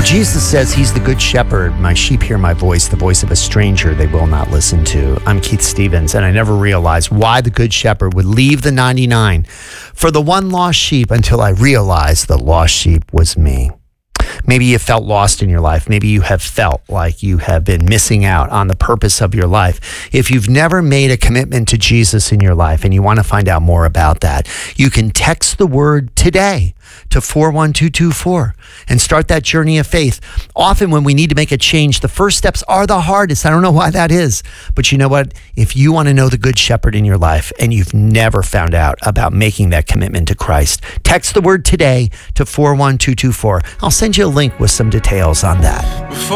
Jesus says he's the good shepherd. My sheep hear my voice, the voice of a stranger they will not listen to. I'm Keith Stevens, and I never realized why the good shepherd would leave the 99 for the one lost sheep until I realized the lost sheep was me. Maybe you felt lost in your life. Maybe you have felt like you have been missing out on the purpose of your life. If you've never made a commitment to Jesus in your life and you want to find out more about that, you can text the word today to 41224 and start that journey of faith. Often when we need to make a change, the first steps are the hardest. I don't know why that is. But you know what? If you want to know the good shepherd in your life and you've never found out about making that commitment to Christ, text the word today to 41224. I'll send you a link with some details on that.